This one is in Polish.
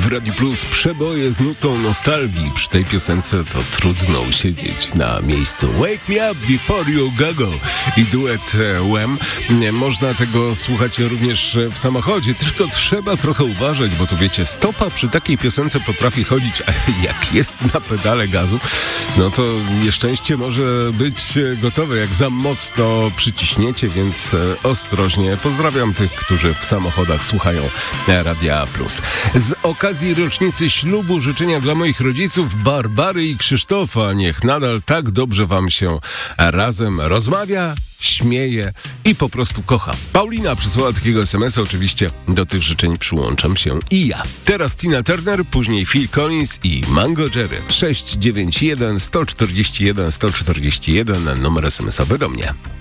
Radiu Plus przeboje z nutą nostalgii. Przy tej piosence to trudno usiedzieć na miejscu. Wake Me Up Before You Go i duet Wham. Można tego słuchać również w samochodzie, tylko trzeba trochę uważać, bo tu wiecie, stopa przy takiej piosence potrafi chodzić, a jak jest na pedale gazu, no to nieszczęście może być gotowe, jak za mocno przyciśniecie, więc ostrożnie. Pozdrawiam tych, którzy w samochodach słuchają Radia Plus. Z okazji rocznicy ślubu życzenia dla moich rodziców Barbary i Krzysztofa. Niech nadal tak dobrze wam się razem rozmawia, śmieje i po prostu kocha. Paulina przysłała takiego SMS-a, oczywiście do tych życzeń przyłączam się i ja. Teraz Tina Turner, później Phil Collins i Mango Jerry. 691 141 141 numer SMS-owy do mnie.